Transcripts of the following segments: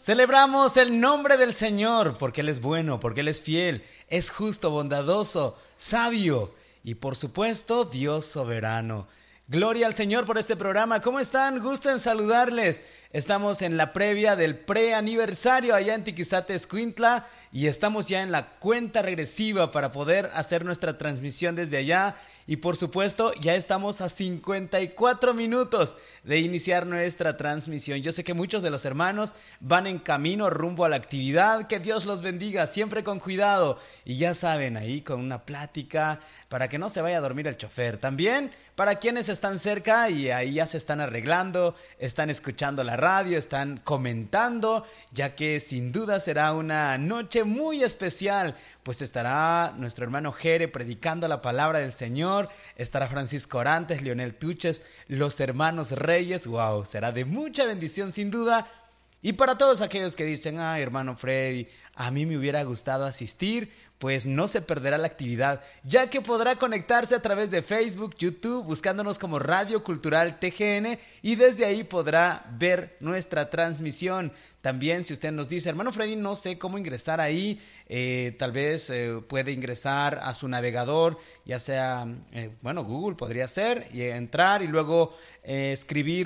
Celebramos el nombre del Señor porque Él es bueno, porque Él es fiel, es justo, bondadoso, sabio y por supuesto Dios soberano. Gloria al Señor por este programa. ¿Cómo están? Gusto en saludarles. Estamos en la previa del preaniversario allá en Tiquizate, Escuintla, y estamos ya en la cuenta regresiva para poder hacer nuestra transmisión desde allá. Y por supuesto, ya estamos a 54 minutos de iniciar nuestra transmisión. Yo sé que muchos de los hermanos van en camino rumbo a la actividad. Que Dios los bendiga, siempre con cuidado. Y ya saben, ahí con una plática para que no se vaya a dormir el chofer. También para quienes están cerca y ahí ya se están arreglando, están escuchando la radio, están comentando, ya que sin duda será una noche muy especial, pues estará nuestro hermano Jere predicando la palabra del Señor, estará Francisco Orantes, Leonel Tuches, los hermanos Reyes. Wow, será de mucha bendición sin duda. Y para todos aquellos que dicen, ay hermano Freddy, a mí me hubiera gustado asistir, pues no se perderá la actividad, ya que podrá conectarse a través de Facebook, YouTube, buscándonos como Radio Cultural TGN, y desde ahí podrá ver nuestra transmisión. También si usted nos dice, hermano Freddy, no sé cómo ingresar ahí, tal vez puede ingresar a su navegador, ya sea, Google podría ser, y entrar y luego escribir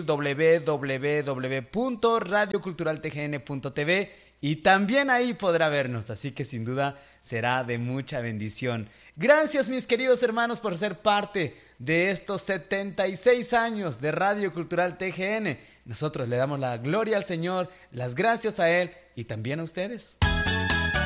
www.radioculturaltgn.tv, y también ahí podrá vernos, así que sin duda será de mucha bendición. Gracias mis queridos hermanos por ser parte de estos 76 años de Radio Cultural TGN. Nosotros le damos la gloria al Señor, las gracias a Él y también a ustedes.